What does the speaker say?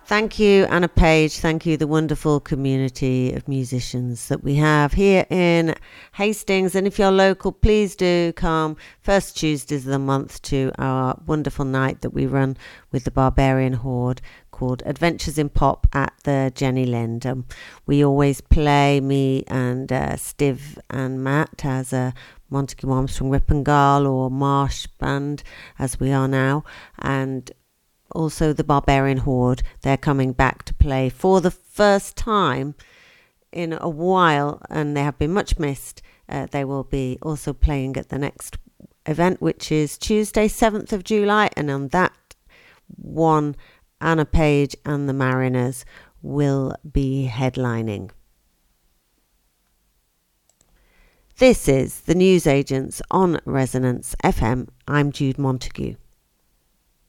Thank you, Anna Page. Thank you, the wonderful community of musicians that we have here in Hastings. And if you're local, please do come first Tuesdays of the month to our wonderful night that we run with the Barbarian Horde called Adventures in Pop at the Jenny Lind. We always play, me and Stiv and Matt, as a Montague Armstrong Rippengirl or Marsh band, as we are now. And also the Barbarian Horde, they're coming back to play for the first time in a while, and they have been much missed. They will be also playing at the next event, which is Tuesday 7th of July, and on that one, Anna Page and the Mariners will be headlining. This is the Newsagents on Resonance FM. I'm Jude Montague.